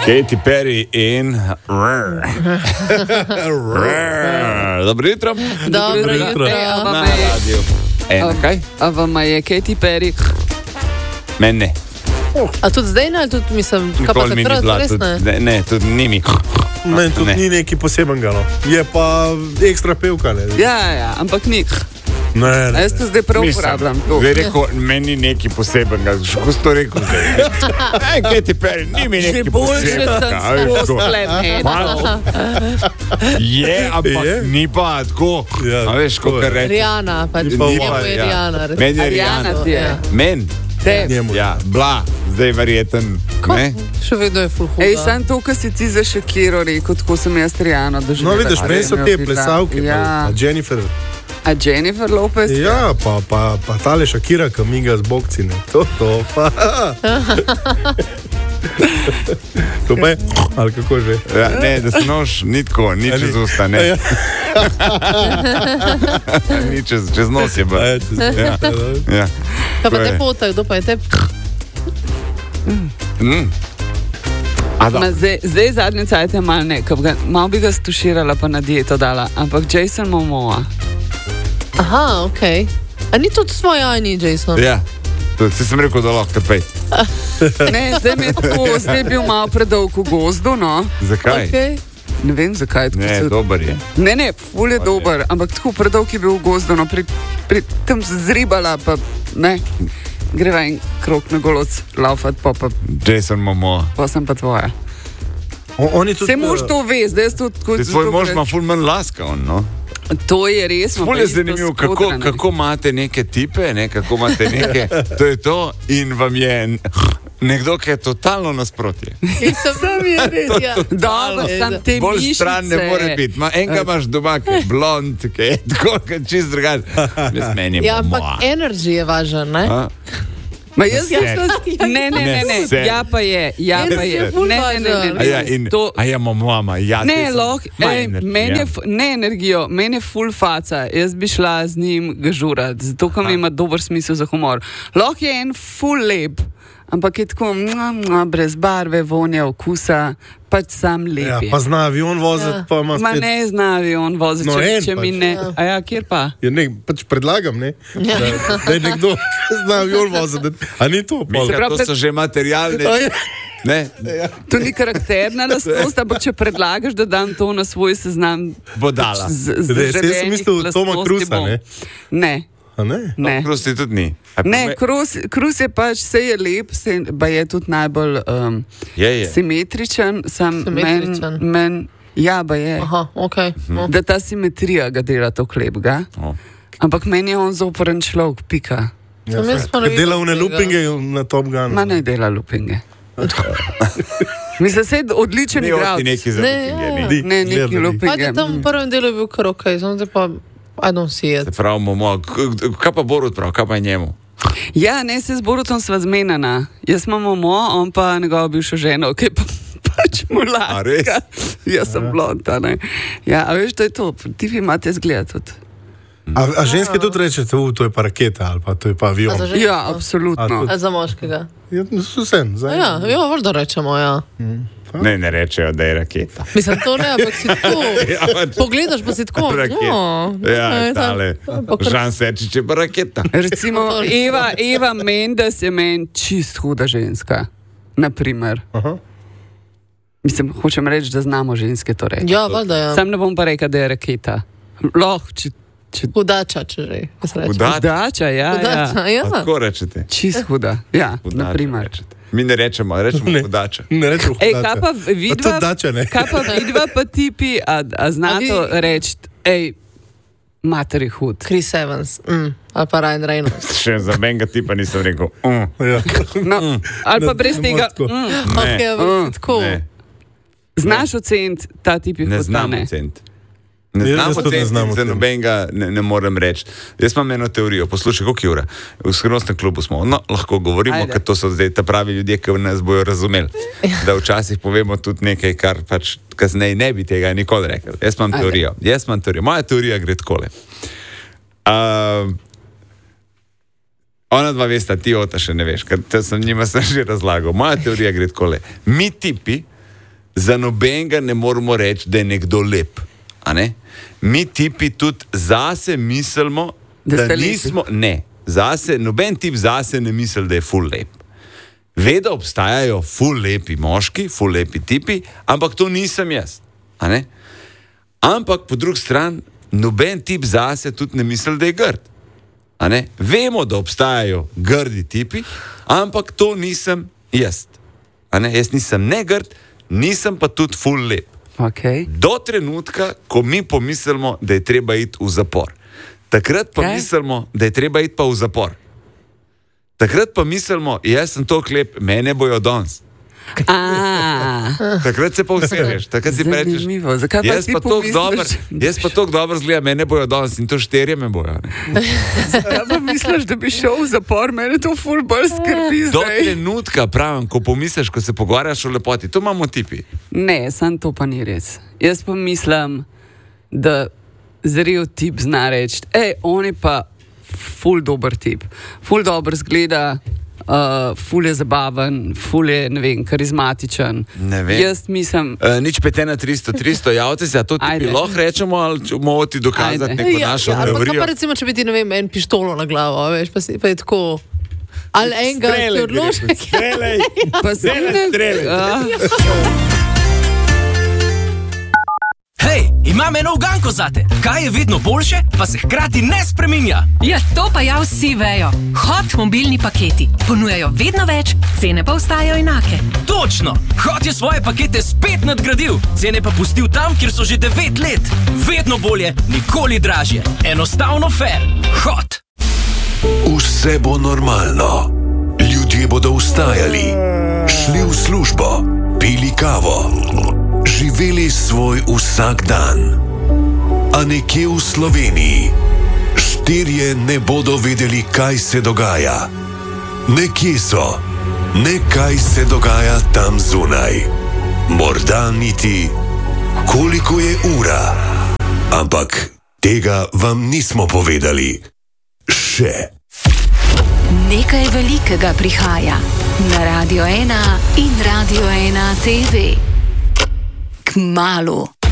Katy Perry in Dobro jutro. Dobro jutro. Na radiju. Kaj? A vama je Katy Perry? Meni ne. A tudi zdaj ne, ali tudi mislim, kaj pa Nikoli mi ni takrat, bila, res ne? ne, tudi ni mi. Meni tudi Ne. ni neki posebenega, no. Je pa ekstra pevka, ne. Ja, ampak ni. Ne, A jaz to zdaj prav uporabljam. To. Zdaj rekel, meni ni neki posebenega. Kako si to rekel zdaj? Katy Perry, ni mi neki posebenega. a veš, tako. Malo. Je, ampak Je? ni pa tako. Ja, A veš, tako kako je. reče. Rijana, pač Ni pa njemu Vaj, je ja. Rijana. res. Meni je Ariana Rijana. ti je. Ja. Men? Te. Njemu. Ja, bila. Zdaj verjeten. Ne? Še vedno je ful huda. Ej, sam to, kar si ti za Shakiro rekel, tako sem jaz Rijano No, doživela. vidiš, meni so te plesavke, Ja. pa Jennifer. A Jennifer Lopez? Ja, pa tale Shakira, ki miga z bokci, ne. To pa. To pa je, ali kako že? Ja, ne, da se nož ni tako, ni čez usta, ne. Ja. Ni čez nos je A bilo. je, Ja. Ja. Kaj pa To te je. potak, kdo pa je te? A da, Ma zdaj zadnje cajte malo ne, malo bi ga stuširala pa na dieto dala, ampak Jason Momoa. Aha, okej. A ni tudi svoj ajni, Jason? ja. To sem rekel, da lahko pej. Ne, zdaj mi je tako, zdaj je bil malo predolg v gozdu, no. Zakaj? Okej. Ne vem, zakaj je tako. Ne, dober je. Ne, ful je dober, ampak tako predolg je bil v gozdu, no, pri tem zribala, pa ne. Greva en krok na goloc laufat, pa Jason Momoa. sem pa tvoja. Oni tudi. Vse mož to ve, zdaj jaz to tako Ti svoj mož ima ful manj laska, on, no? To je res. Ful je zanimivo, kako imate neke tipe, ne, kako imate neke, to je to, in vam je nekdo, ki je totalno nasprotje. Sam je res, ja. Dobro, sam te Bolj mišice. stran ne more biti. Enega imaš doma, ki je blond, ki je tako, ki je čist drugačen. Jaz meni je Ja, ampak Momoa. energy je važen, ne? A? Ma jaz Vse. ne. Ne, vse. Ja pa je, ja pa je. Jaz sem ful Ne. važen. A ja, in, To- a ja, Momoa, ja. Ne, saj sem- lahko, Ma energija. meni je, ne energijo, meni je full faca, jaz bi šla z njim gažurat, zato ker mi ima dober smisel za humor. Lahko je en full lep, ampak je tako brez barve, vonja, okusa, pač sam lep Ja, je. pa zna avion voziti, pa ima Ma spet. ne znavi on voziti, No, en če mi pač. ne. A ja, kjer pa? Ja, ne, pač predlagam, ne, da je nekdo zna avion voziti. A ni to? pol? Mislim, to so že materialne. A ja. Ne, To ni karakterna lastnost, ampak če predlagaš, da dam to na svoj seznam bo dala. Res, jaz sem mislil Toma Cruisa, ne? Ne. A ne? Ne. Prosti tudi ni. A pa Ne, me- Krus je pač, vse je lep, pa je tudi najbolj Je. simetričen, Simetričen. ja, pa je. Aha, okej. No. Da ta simetrija ga dela to lepega. O. Ampak meni je on zoporen človek, pika. Sem jaz pa ne Ker dela vidim vne tega. loopinge na Top Gunu. Ma ne dela lupinge. Mislim, da je odličen Ni igralec. oti neki za Ne, lupinge, ja. ni. Ne, neki Gledali. Pač lupinge. tam v prvem delu je bil kar okej, samo zdaj pa I don't see it. Se pravi, Momoa. Kaj pa Borut prav, kaj pa je njemu? Ja, ne, se z Borutom sva zmenjena. Jaz imam Momo, on pa njegovo bivšo ženo, ki je pač A res? mulatka. Jaz sem blonda, ne. Ja, a veš, to je to, ti vi imate zgled tudi. A ženske tudi rečete, to je pa raketa ali pa to je pa A avion. za žensko? Ja, absolutno. A za moškega? Ja, vsem, A ja, ja, valjda rečemo, ja. Ne rečejo, da je raketa. Mislim, to ne, ampak si tako. Ja, pač Pogledaš pa si tako. raketa. no, Ja, ne, tale. pa kar- Žan Sečič je pa raketa. Recimo, Eva Mendes je meni čist huda ženska. Naprimer. Aha. Mislim, hočem reči, da znamo ženske to reči. Ja, valjda, ja. Sam ne bom pa rekel, da je raketa. Lahko, če Hudača, če že. jaz rečem. Hudača? hudača, ja, Hudača, ja. ja. Tako rečete. Čist huda. Ja, Hudača naprimer. rečete. Mi ne rečemo Ne. hudača. Ne rečemo Ej, hudača. kaj pa vidva, tudi dača, ne. kaj pa vidva pa tipi, a zna A vi- to reči, ej, materi hud. Chris Evans, ali pa Ryan Reynolds. Še za menga tipa nisem rekel. Ja. No, ali pa brez ne tega, moreš tako. Ok, ampak tako. Ne, znaš oceniti ta tip je ne hud, znam ne? oceniti. Ne Jaz znam tudi ne znam oceniti, za oceniti. nobenega ne morem reči. Jaz imam eno teorijo, poslušaj, koliko je ura. V skrivnostnem klubu smo, no, lahko govorimo, Ajde. ker to so zdaj ta pravi ljudje, ki nas bojo razumeli. Da včasih povemo tudi nekaj, kar pač kasneje ne bi tega nikoli rekel. Jaz imam teorijo. Moja teorija gre takole. Ona dva vesta, ti ota še ne veš, ker to sem njima že razlagal. Moja teorija gre takole. Mi tipi za nobenega ne moramo reči, da je nekdo lep. A ne? Mi tipi tudi zase mislimo, da nismo, ne, zase, noben tip zase ne misli, da je ful lep. Ve, da obstajajo ful lepi moški, ful lepi tipi, ampak to nisem jaz. A ne? Ampak po drugi strani, noben tip zase tudi ne misli, da je grd. A ne? Vemo, da obstajajo grdi tipi, ampak to nisem jaz. A ne? Jaz nisem ne grd, nisem pa tudi ful lep. Okay. Do trenutka, ko mi pomislimo, da je treba iti v zapor. Takrat pa mislimo, da je treba iti pa v zapor. Takrat pa mislimo, jaz sem toliko lep, mene bojo danes. Takrat se pa vse veš. Takrat si rečeš, jaz pa toliko dobro zgleda, mene bojo danes in to 4 me bojo. Zakaj pa misliš, da bi šel v zapor? Mene to ful bolj skrbi zdaj. Do trenutka, pravim, ko pomisliš, ko se pogovarjaš o lepoti, to imamo tipi. Ne, sam to pa ni res. Jaz pa mislim, da zrel tip zna reči, on je pa ful dober tip. Ful dobro zgleda, ful je zabaven, ful je, ne vem, karizmatičen. Ne vem. Jaz mislim... Nič 5-300, javite se, a to ti lahko rečemo, ali moramo ti dokazati neko našo teorijo? Pa recimo, če bi ti, ne vem, en pištolo na glavo, veš, pa je tako... Ali enega, ki odloži... Strelej! Pa strelej! Hej, imam eno uganko zate. Kaj je vedno boljše, pa se hkrati ne spreminja? Ja, to pa ja vsi vejo. Hot mobilni paketi. Ponujajo vedno več, cene pa ostajajo enake. Točno! Hot je svoje pakete spet nadgradil. Cene pa pustil tam, kjer so že 9 let. Vedno bolje, nikoli dražje. Enostavno fair. Hot! Vse bo normalno. Ljudje bodo vstajali, šli v službo, pili kavo, živeli svoj vsak dan. A nekje v Sloveniji 4 ne bodo vedeli, kaj se dogaja. Nekje so, nekaj se dogaja tam zunaj. Morda niti, koliko je ura. Ampak tega vam nismo povedali. Še. Nekaj velikega prihaja na Radio 1 in Radio 1 TV. Kmalu.